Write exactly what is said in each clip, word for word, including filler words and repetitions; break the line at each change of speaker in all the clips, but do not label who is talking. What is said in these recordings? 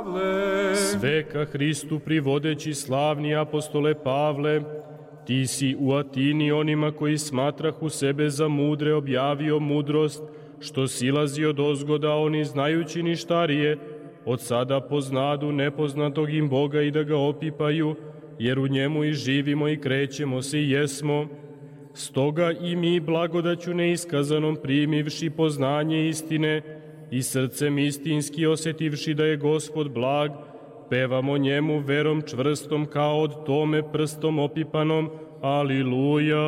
Sve ka Hristu privodeći slavni apostole Pavle, ti si u Atini onima koji smatrahu sebe za mudre objavio mudrost, što silazi od ozgoda oni znajući ništarije, od sada poznadu nepoznatog im Boga i da ga opipaju, jer u njemu i živimo i krećemo se i jesmo. Stoga i mi blagodaću neiskazanom primivši poznanje istine i srcem istinski osjetivši da je Gospod blag, pevamo njemu verom čvrstom kao od tome prstom opipanom. Aliluja!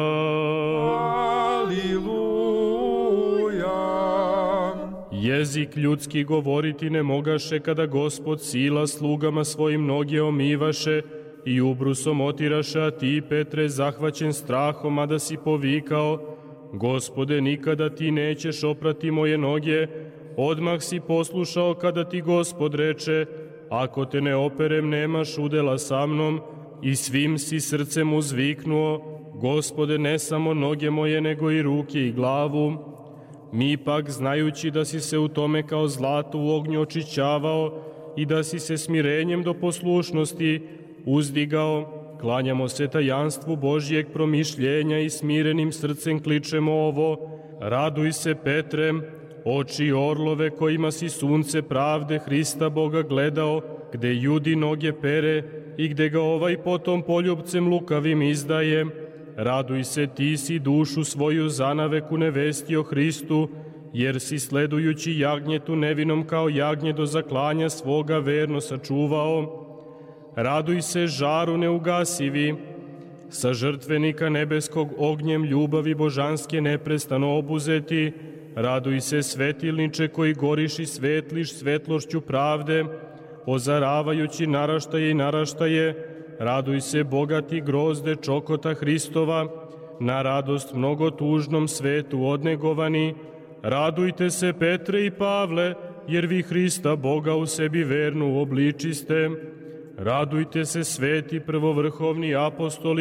Aliluja!
Jezik ljudski govoriti ne mogaše kada Gospod sila slugama svojim noge omivaše i ubrusom otiraše, a ti, Petre, zahvaćen strahom, a da si povikao: Gospode, nikada ti nećeš oprati moje noge. Odmah si poslušao kada ti Gospod reče: ako te ne operem, nemaš udela sa mnom, i svim si srcem uzviknuo: Gospode, ne samo noge moje, nego i ruke i glavu. Mi pak, znajući da si se u tome kao zlato u ognju očišćavao i da si se smirenjem do poslušnosti uzdigao, klanjamo se tajanstvu Božijeg promišljenja i smirenim srcem kličemo ovo: raduj se, Petre, oči orlove kojima si sunce pravde Hrista Boga gledao, gde judi noge pere i gde ga ovaj potom poljubcem lukavim izdaje. Raduj se, ti si dušu svoju zanaveku nevestio Hristu, jer si sledujući jagnjetu nevinom kao jagnje do zaklanja svoga verno sačuvao. Raduj se, žaru neugasivi, sa žrtvenika nebeskog ognjem ljubavi božanske neprestano obuzeti. Raduj se, svetilniče koji goriš i svetliš svetlošću pravde, ozaravajući naraštaje i naraštaje. Raduj se, bogati grozde čokota Hristova, na radost mnogo tužnom svetu odnegovani. Radujte se, Petre i Pavle, jer vi Hrista Boga u sebi vernu obličiste. Radujte se, sveti prvovrhovni apostoli